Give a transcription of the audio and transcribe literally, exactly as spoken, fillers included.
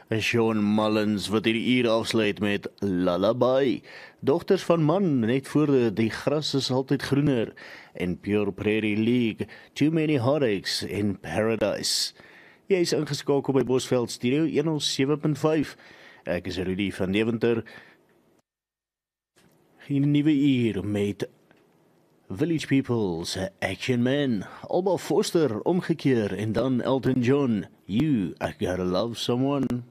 Sean Mullins wat hierdie uur afsluit met Lullaby. Dogters van Man, net voor de, die gras is altyd groener. En Pure Prairie League, Too Many Heartaches in Paradise. Jy is ingeskakel by Bosveld Studio honderd sewe punt vyf. Ek is Rudy van Deventer. Een nuwe uur met Village People's Action Man, Alba Foster omgekeer en dan Elton John, You, I Gotta Love Someone.